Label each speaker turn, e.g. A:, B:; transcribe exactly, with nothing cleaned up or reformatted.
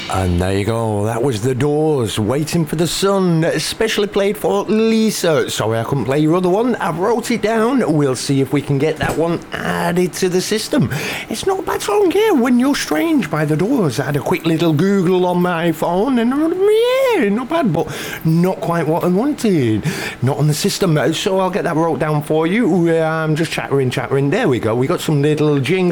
A: And there you go, that was The Doors, Waiting for the Sun, especially played for Lisa. Sorry I couldn't play your other one, I wrote it down. We'll see if we can get that one added to the system. It's not a bad song here, When You're Strange by The Doors. I had a quick little Google on my phone and yeah, not bad, but not quite what I wanted. Not on the system, so I'll get that wrote down for you. I'm just chattering, chattering. There we go, we got some little jingles.